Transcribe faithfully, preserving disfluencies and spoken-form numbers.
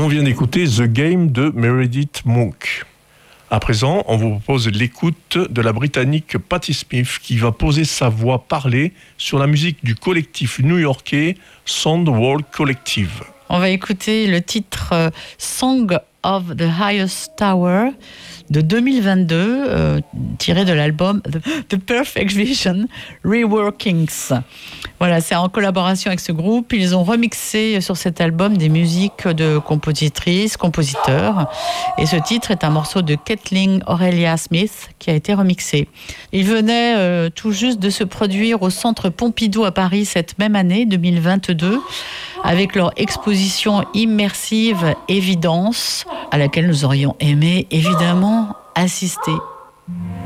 On vient d'écouter The Game de Meredith Monk. À présent, on vous propose l'écoute de la Britannique Patti Smith qui va poser sa voix parlée sur la musique du collectif new-yorkais Soundwall Collective. On va écouter le titre Song of the Highest Tower de deux mille vingt-deux, euh, tiré de l'album The, The Perfect Vision Reworkings. Voilà, c'est en collaboration avec ce groupe. Ils ont remixé sur cet album des musiques de compositrices, compositeurs. Et ce titre est un morceau de Kathleen Aurelia Smith qui a été remixé. Ils venaient euh, tout juste de se produire au Centre Pompidou à Paris cette même année, deux mille vingt-deux, avec leur exposition immersive Évidence, à laquelle nous aurions aimé évidemment assister.